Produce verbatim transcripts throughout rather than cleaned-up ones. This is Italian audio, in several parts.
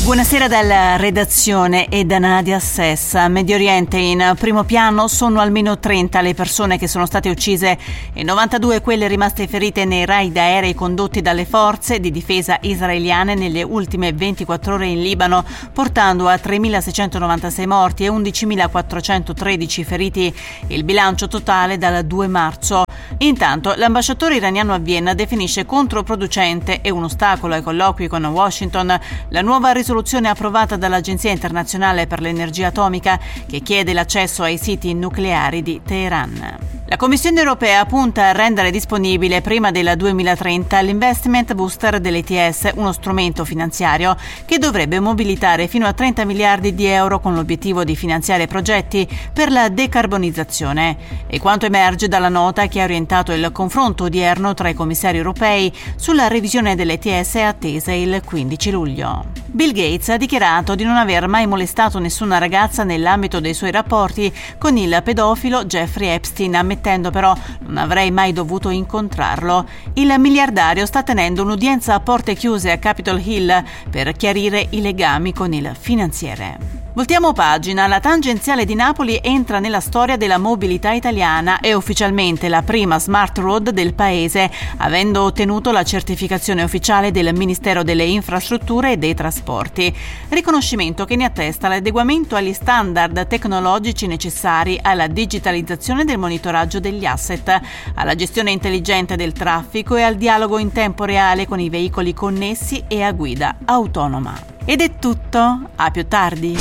Buonasera dalla redazione e da Nadia Sessa. Medio Oriente in primo piano, sono almeno trenta le persone che sono state uccise e novantadue quelle rimaste ferite nei raid aerei condotti dalle forze di difesa israeliane nelle ultime ventiquattro ore in Libano, portando a tremilaseicentonovantasei morti e undicimilaquattrocentotredici feriti il bilancio totale dal due marzo. Intanto l'ambasciatore iraniano a Vienna definisce controproducente e un ostacolo ai colloqui con Washington la nuova risoluzione approvata dall'Agenzia internazionale per l'energia atomica che chiede l'accesso ai siti nucleari di Teheran. La Commissione europea punta a rendere disponibile prima del duemilatrenta l'Investment Booster dell'E T S, uno strumento finanziario che dovrebbe mobilitare fino a trenta miliardi di euro con l'obiettivo di finanziare progetti per la decarbonizzazione. E quanto emerge dalla nota che ha orientato il confronto odierno tra i commissari europei sulla revisione dell'E T S attesa il quindici luglio. Bill Gates ha dichiarato di non aver mai molestato nessuna ragazza nell'ambito dei suoi rapporti con il pedofilo Jeffrey Epstein, ammettendo però non avrei mai dovuto incontrarlo. Il miliardario sta tenendo un'udienza a porte chiuse a Capitol Hill per chiarire i legami con il finanziere. Voltiamo pagina. La tangenziale di Napoli entra nella storia della mobilità italiana. È ufficialmente la prima smart road del paese, avendo ottenuto la certificazione ufficiale del Ministero delle Infrastrutture e dei Trasporti. Riconoscimento che ne attesta l'adeguamento agli standard tecnologici necessari alla digitalizzazione del monitoraggio degli asset, alla gestione intelligente del traffico e al dialogo in tempo reale con i veicoli connessi e a guida autonoma. Ed è tutto, a più tardi.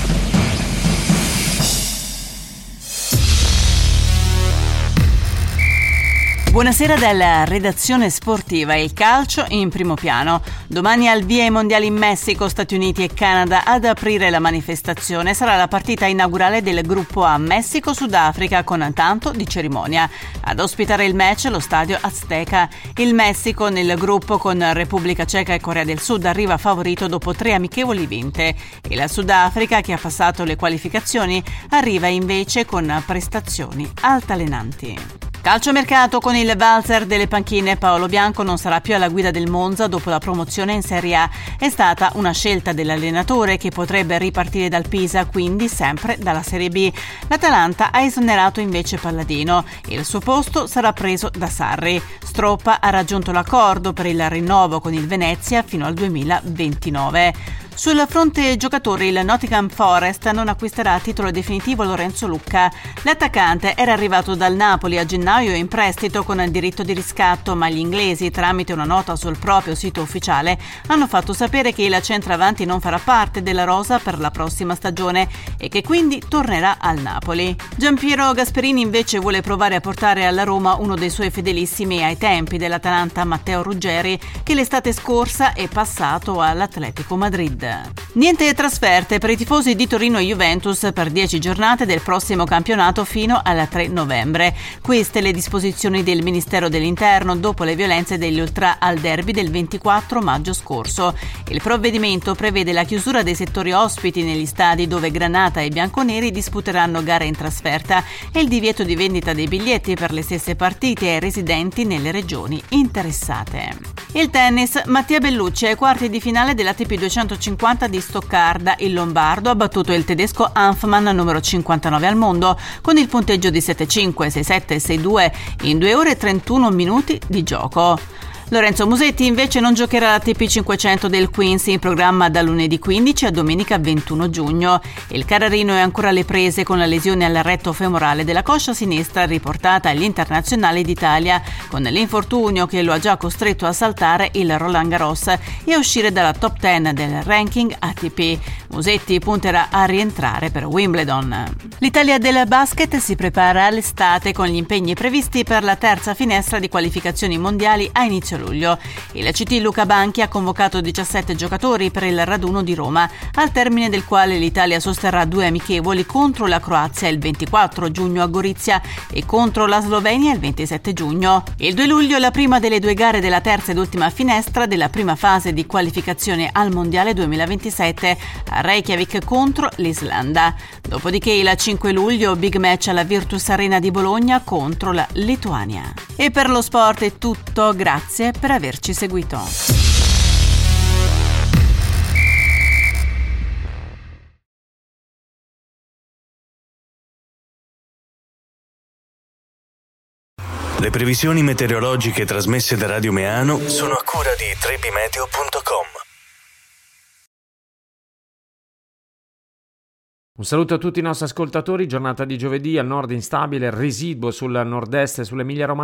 Buonasera dalla redazione sportiva. Il calcio in primo piano. Domani al via i mondiali in Messico, Stati Uniti e Canada. Ad aprire la manifestazione sarà la partita inaugurale del gruppo A Messico-Sudafrica con tanto di cerimonia. Ad ospitare il match lo stadio Azteca. Il Messico nel gruppo con Repubblica Ceca e Corea del Sud arriva favorito dopo tre amichevoli vinte e la Sudafrica, che ha passato le qualificazioni, arriva invece con prestazioni altalenanti. Calciomercato con il valzer delle panchine. Paolo Bianco non sarà più alla guida del Monza dopo la promozione in Serie A. È stata una scelta dell'allenatore che potrebbe ripartire dal Pisa, quindi sempre dalla Serie B. L'Atalanta ha esonerato invece Palladino e il suo posto sarà preso da Sarri. Stroppa ha raggiunto l'accordo per il rinnovo con il Venezia fino al duemilaventinove. Sul fronte giocatori, il Nottingham Forest non acquisterà a titolo definitivo Lorenzo Lucca. L'attaccante era arrivato dal Napoli a gennaio in prestito con il diritto di riscatto, ma gli inglesi, tramite una nota sul proprio sito ufficiale, hanno fatto sapere che il centravanti non farà parte della rosa per la prossima stagione e che quindi tornerà al Napoli. Giampiero Gasperini invece vuole provare a portare alla Roma uno dei suoi fedelissimi ai tempi dell'Atalanta, Matteo Ruggeri, che l'estate scorsa è passato all'Atletico Madrid. Niente trasferte per i tifosi di Torino e Juventus per dieci giornate del prossimo campionato fino al tre novembre. Queste le disposizioni del Ministero dell'Interno dopo le violenze degli ultra al derby del ventiquattro maggio scorso. Il provvedimento prevede la chiusura dei settori ospiti negli stadi dove Granata e Bianconeri disputeranno gare in trasferta e il divieto di vendita dei biglietti per le stesse partite ai residenti nelle regioni interessate. Il tennis. Mattia Bellucci ai quarti di finale dell'A T P duecentocinquanta di Stoccarda. Il lombardo ha battuto il tedesco Hanfmann, numero cinquantanove al mondo, con il punteggio di sette cinque, sei sette e sei due in due ore e trentuno minuti di gioco. Lorenzo Musetti invece non giocherà l'A T P cinquecento del Queens, in programma da lunedì quindici a domenica ventuno giugno. Il Carrarino è ancora alle prese con la lesione al retto femorale della coscia sinistra riportata agli internazionali d'Italia, con l'infortunio che lo ha già costretto a saltare il Roland Garros e a uscire dalla top dieci del ranking A T P. Musetti punterà a rientrare per Wimbledon. L'Italia del basket si prepara all'estate con gli impegni previsti per la terza finestra di qualificazioni mondiali a inizio luglio. Il C T Luca Banchi ha convocato diciassette giocatori per il raduno di Roma, al termine del quale l'Italia sosterrà due amichevoli contro la Croazia il ventiquattro giugno a Gorizia e contro la Slovenia il ventisette giugno. Il due luglio la prima delle due gare della terza ed ultima finestra della prima fase di qualificazione al Mondiale duemilaventisette a Reykjavik contro l'Islanda. Dopodiché il cinque luglio big match alla Virtus Arena di Bologna contro la Lituania. E per lo sport è tutto, grazie per averci seguito. Le previsioni meteorologiche trasmesse da Radio Meano sono a cura di trebimeteo punto com. Un saluto a tutti i nostri ascoltatori, giornata di giovedì, al nord instabile, residuo sul nord-est e sull'Emilia Romagna.